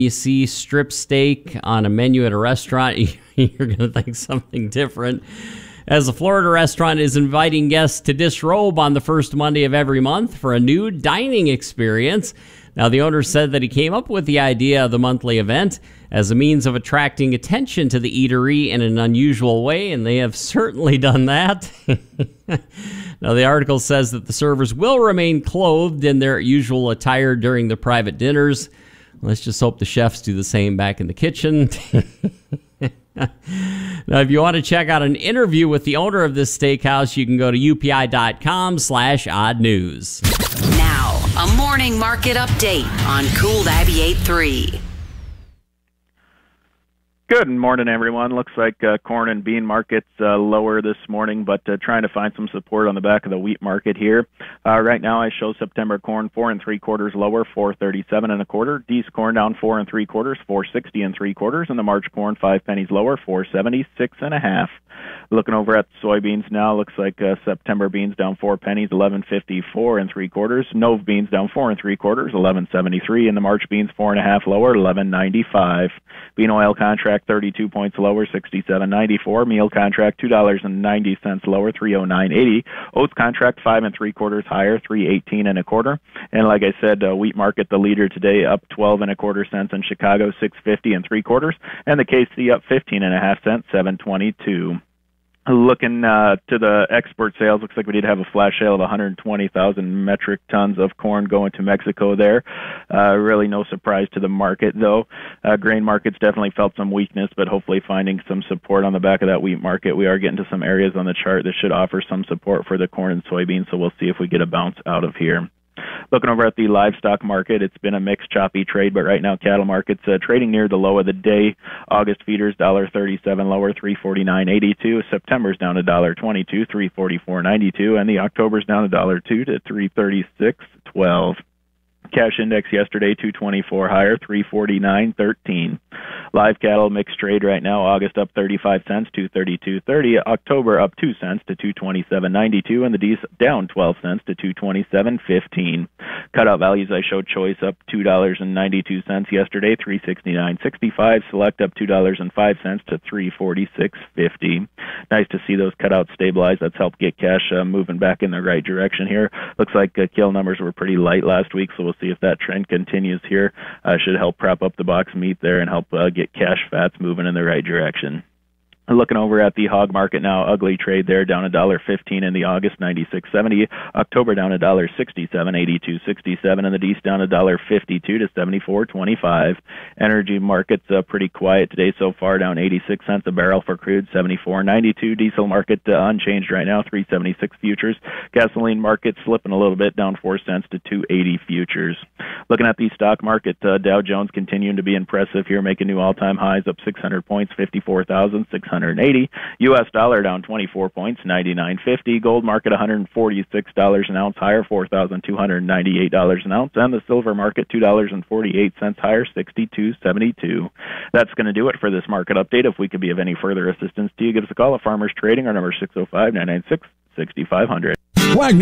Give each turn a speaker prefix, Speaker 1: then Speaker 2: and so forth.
Speaker 1: you see strip steak on a menu at a restaurant, you're going to think something different. As a Florida restaurant is inviting guests to disrobe on the first Monday of every month for a new dining experience. Now, the owner said that he came up with the idea of the monthly event as a means of attracting attention to the eatery in an unusual way, and they have certainly done that. Now, the article says that the servers will remain clothed in their usual attire during the private dinners. Let's just hope the chefs do the same back in the kitchen. Now, if you want to check out an interview with the owner of this steakhouse, you can go to upi.com/odd news.
Speaker 2: Now, a morning market update on Cool 98.3.
Speaker 3: Good morning, everyone. Looks like corn and bean markets lower this morning, but trying to find some support on the back of the wheat market here. Right now, I show September corn 4 3/4 lower, 4.37 1/4. D's corn down 4 3/4, 4.60 3/4, and the March corn 5 pennies lower, 4.76 1/2. Looking over at the soybeans now, looks like September beans down 4 pennies, 11.54 3/4. Nove beans down 4 3/4, 11.73, and the March beans 4 1/2 lower, 11.95. Bean oil contract 32 points lower, 67.94. Meal contract $2.90 lower, 309.80. Oats contract 5 3/4 higher, 318 1/4. And like I said, wheat market the leader today, up 12 1/4 cents in Chicago, 650 3/4, and the KC up 15 1/2 cents, 722. Looking to the export sales, looks like we did have a flash sale of 120,000 metric tons of corn going to Mexico there. Really no surprise to the market, though. Grain markets definitely felt some weakness, but hopefully finding some support on the back of that wheat market. We are getting to some areas on the chart that should offer some support for the corn and soybeans, so we'll see if we get a bounce out of here. Looking over at the livestock market, it's been a mixed, choppy trade, but right now cattle market's trading near the low of the day. August feeders $1.37 lower, 349.82. September's down $1.22, 344.92, and the October's down $1.02 to 336.12. Cash index yesterday 224 higher, 349.13. Live cattle mixed trade right now. August up 35 cents, 232.30. October up 2 cents to 227.92, and the D's down 12 cents to 227.15. Cutout values I showed choice up $2.92 yesterday, 369.65. Select up $2.05 to 346.50. Nice to see those cutouts stabilize. That's helped get cash moving back in the right direction here. Looks like kill numbers were pretty light last week, so we'll see if that trend continues here. Should help prop up the box meat there and help get cash fats moving in the right direction. Looking over at the hog market now, ugly trade there, down $1.15 in the August, 96.70. October down $1.67, 82.67, and the D's down $1.52 to 74.25. Energy market's pretty quiet today so far, down 86 cents a barrel for crude, 74.92. Diesel market unchanged right now, 3.76 futures. Gasoline market slipping a little bit, down 4 cents to 2.80 futures. Looking at the stock market, Dow Jones continuing to be impressive here, making new all-time highs, up 600 points, 54,680. U.S. dollar down 24 points, 99.50. Gold market $146 an ounce higher, $4,298 an ounce. And the silver market $2.48 higher, 62.72. That's going to do it for this market update. If we could be of any further assistance to you, give us a call at Farmers Trading. Our number is 605-996-6500.
Speaker 4: Wagner